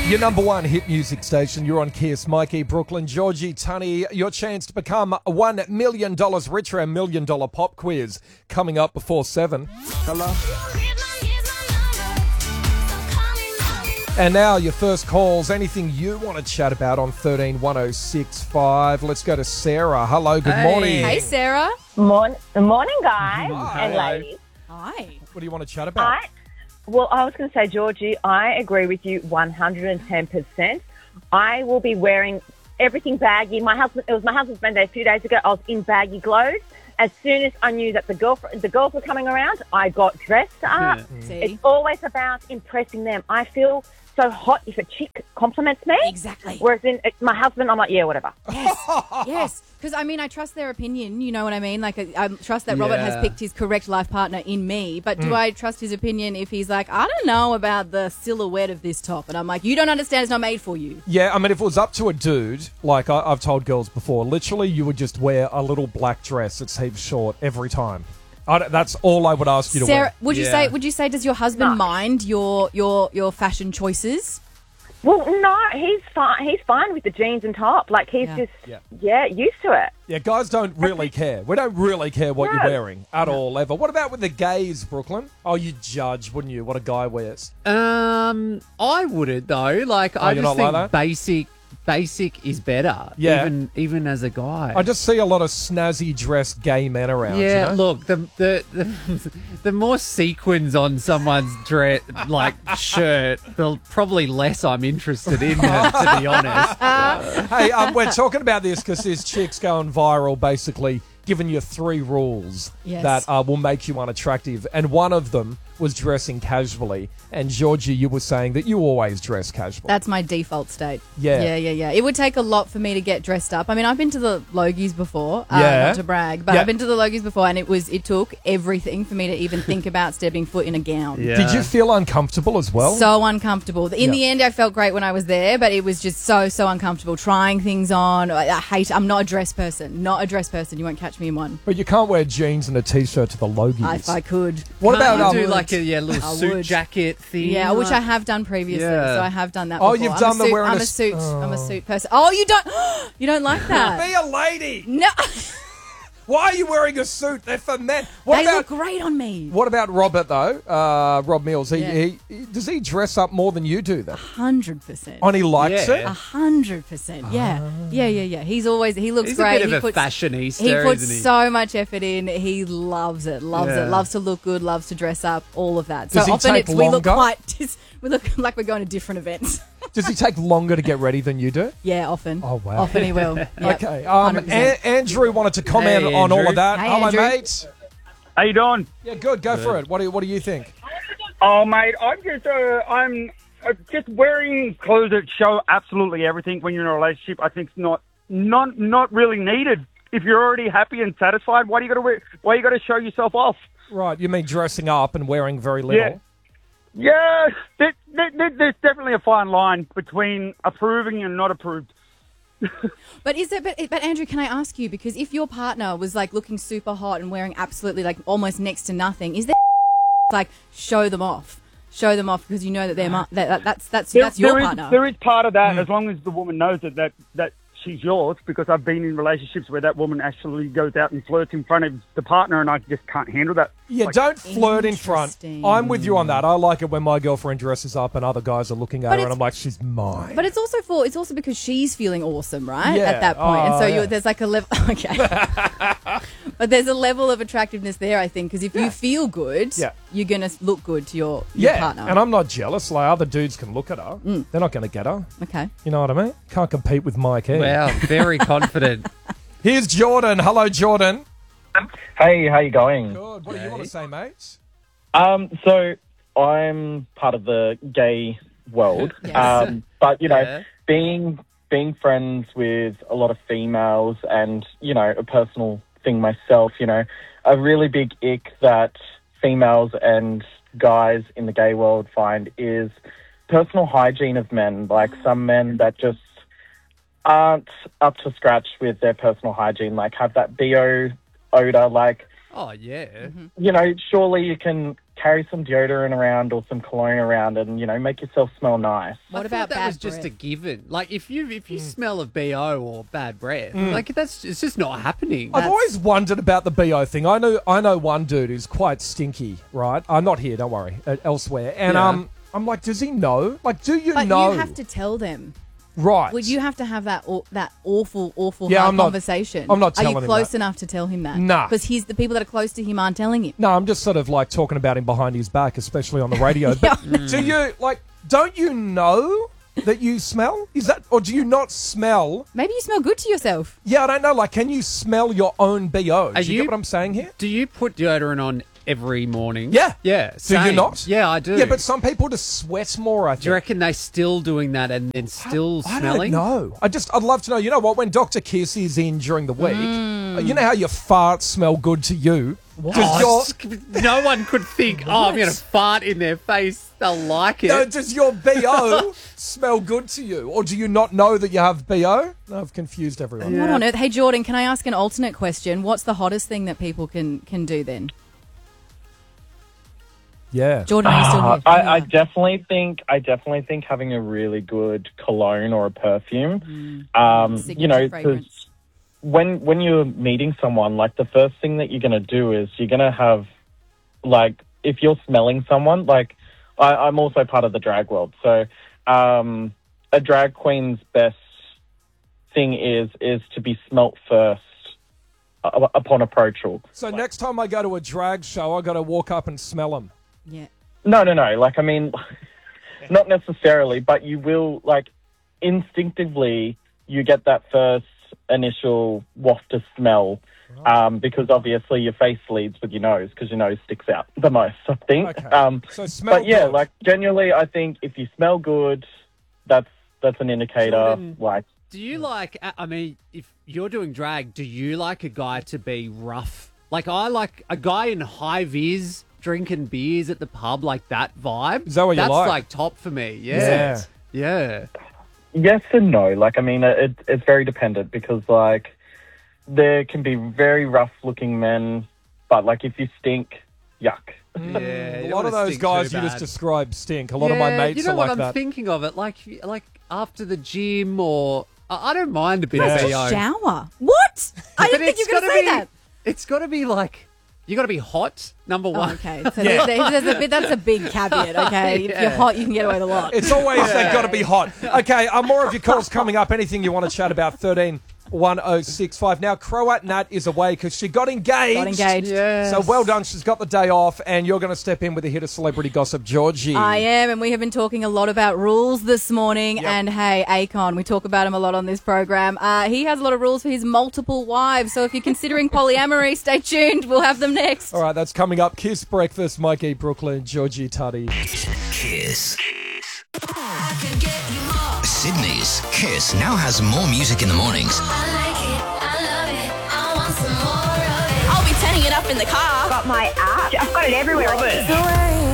Your number one hit music station. You're on Kiss. Mikey, Brooklyn, Georgie, Tunny. Your chance to become $1 million richer. Our $1 million pop quiz coming up before 7. Hello? And now your first calls. Anything you want to chat about on 131065. Let's go to Sarah. Hello, good morning. Hey, Sarah. Morning, guys and Hello. ladies. Hi. What do you want to chat about? I was going to say, Georgie, I agree with you 110%. I will be wearing everything baggy. It was my husband's birthday a few days ago. I was in baggy clothes. As soon as I knew that the girls were coming around, I got dressed up. See? It's always about impressing them. I feel so hot if a chick compliments me. Exactly. Whereas my husband, I'm like, yeah, whatever. Yes. Because, I mean, I trust their opinion. You know what I mean? Like, I trust that Robert has picked his correct life partner in me. But do I trust his opinion if he's like, I don't know about the silhouette of this top? And I'm like, you don't understand. It's not made for you. Yeah, I mean, if it was up to a dude, like I've told girls before, literally you would just wear a little black dress that's heaps short every time. That's all I would ask you to Sarah, wear. would you say, does your husband mind your fashion choices? Well, no, he's fine. He's fine with the jeans and top. Like, he's just, used to it. Yeah, guys don't really care. We don't really care what you're wearing at all, ever. What about with the gays, Brooklyn? Oh, you'd judge, wouldn't you, what a guy wears? I wouldn't though. Like, I you're just not like think basic is better. Yeah. Even as a guy. I just see a lot of snazzy dressed gay men around. Yeah, you know? look, the more sequins on someone's dress, like shirt, the probably less I'm interested in them, to be honest. Hey, we're talking about this because there's chicks going viral basically giving you 3 rules that will make you unattractive. And one of them was dressing casually. And Georgie, you were saying that you always dress casual. That's my default state. Yeah. Yeah. It would take a lot for me to get dressed up. I mean, I've been to the Logies before, Yeah. not to brag, but I've been to the Logies before, and it took everything for me to even think about stepping foot in a gown. Yeah. Did you feel uncomfortable as well? So uncomfortable. In the end, I felt great when I was there, but it was just so uncomfortable. Trying things on. I'm not a dress person. Not a dress person. You won't catch me in one. But you can't wear jeans and a T-shirt to the Logies. If I could. What Can't about you do like a little I suit would. jacket thing? Yeah, which I have done previously. Yeah. So I have done that. Oh, before. you've done the wearing I'm a a suit. oh. I'm a suit person. Oh, you don't. You don't like that? Be a lady. No. Why are you wearing a suit? They're for men. They look great on me. What about Robert though? Rob Mills. He does he dress up more than you do then? 100%. And he likes Yeah. it. 100%. Yeah. He looks He's great. a bit of a fashionista, He puts isn't he? so much effort in. He loves it. Loves to look good. Loves to dress up. All of that. So Does he often take we look longer? we look like we're going to different events. Does he take longer to get ready than you do? Yeah, often. Oh, wow. Often he will. Yep. Okay. 100%. Andrew wanted to comment Hey, on all Andrew. of that. Hey, Hello, Andrew. mate. How you doing? Yeah, good. Go for it. What do you think? Oh, mate, I'm just wearing clothes that show absolutely everything when you're in a relationship. I think it's not really needed. If you're already happy and satisfied, why do you got to show yourself off? Right. You mean dressing up and wearing very little? Yeah, there's definitely a fine line between approving and not approved. But but Andrew, can I ask you, because if your partner was like looking super hot and wearing absolutely like almost next to nothing, is there like show them off because you know that that's your partner. There is part of that, as long as the woman knows that she's yours, because I've been in relationships where that woman actually goes out and flirts in front of the partner, and I just can't handle that. Yeah, don't flirt in front. Interesting. I'm with you on that. I like it when my girlfriend dresses up and other guys are looking at her and I'm like, she's mine. But it's also because she's feeling awesome, right? Yeah. At that point. And so yeah. there's like a level okay. But there's a level of attractiveness there, I think, because if you feel good, you're going to look good to your partner. And I'm not jealous. Like, other dudes can look at her. They're not going to get her. Okay. You know what I mean? Can't compete with Mike here. Wow, very confident. Here's Jordan. Hello, Jordan. Hey, how you going? Good. What do you want to say, mate? So I'm part of the gay world, Yes. but you know, Yeah. being friends with a lot of females, and you know, a personal thing myself. You know, a really big ick that females and guys in the gay world find is personal hygiene of men. Like some men that just aren't up to scratch with their personal hygiene, like have that BO odor, like. Oh, yeah. You know, surely you can carry some deodorant around or some cologne around and, make yourself smell nice. What I about thought that bad was just breath? a given. Like if you smell of BO or bad breath, it's just not happening. I've always wondered about the BO thing. I know one dude who's quite stinky, right? Not here, don't worry, elsewhere. And Yeah. I'm like, does he know? Like, do you But know? you have to tell them. Right. Would you have to have that awful Yeah, hard I'm not- conversation? I'm not telling Are him you close that. enough to tell him that? Nah. Because the people that are close to him aren't telling him. No, I'm just sort of like talking about him behind his back, especially on the radio. But do you, don't you know that you smell? Is that, or do you not smell? Maybe you smell good to yourself. Yeah, I don't know. Like, can you smell your own BO? Do you you- get what I'm saying here? Do you put deodorant on every morning? Yeah. Yeah. Do you same. not? Yeah, I do. Yeah, but some people just sweat more, I think. do you reckon they still doing that and then still I smelling? don't know. I'd love to know. You know what? When Dr. Kiss is in during the week, you know how your farts smell good to you? Does No one could think, I'm going to fart in their face. They'll like it. does your BO smell good to you? Or do you not know that you have BO? No, I've confused everyone. What on earth? Hey, Jordan, can I ask an alternate question? What's the hottest thing that people can do then? Yeah. Jordan, are you still here? I definitely think having a really good cologne or a perfume, Signature fragrance. because when you're meeting someone, like the first thing that you're going to do is you're going to have, like, if you're smelling someone, like I'm also part of the drag world, so a drag queen's best thing is to be smelt first upon approachal. So next time I go to a drag show, I got to walk up and smell them. Yeah. No. Like, I mean, not necessarily, but you will, like, instinctively, you get that first initial waft of smell, because obviously your face leads with your nose, because your nose sticks out the most, I think. Okay. So smell but yeah, good. like, genuinely, I think if you smell good, that's an indicator. Jordan, Like, Do you like, I mean, if you're doing drag, do you like a guy to be rough? Like, I like a guy in high vis drinking beers at the pub, like that vibe. Is that what you That's like? like top for me. Yeah. Yeah. yes and no. Like, I mean, it's very dependent, because, like, there can be very rough-looking men, but, like, if you stink, yuck. Yeah. A you lot don't of wanna those stink guys too you just bad. described stink. A lot of my mates you know are what like I'm that. thinking of it, like after the gym, or I don't mind a bit That's of a BO. shower. What? I didn't think you were going to say that. It's got to be like, you got to be hot, number one. Oh, okay. So that's a big caveat, okay? If you're hot, you can get away with a lot. It's always they've got to be hot. Okay, more of your calls coming up. Anything you want to chat about, 131065. Now, Croat Nat is away because she got engaged. Yes. So well done. She's got the day off, and you're going to step in with a hit of celebrity gossip, Georgie. I am, and we have been talking a lot about rules this morning. Yep. And hey, Akon, we talk about him a lot on this program. He has a lot of rules for his multiple wives. So if you're considering polyamory, stay tuned. We'll have them next. All right, that's coming up. Kiss Breakfast, Mikey Brooklyn, Georgie Tutty. Kiss. Sydney's Kiss now has more music in the mornings. I'll be turning it up in the car. Got my app. I've got it everywhere. The way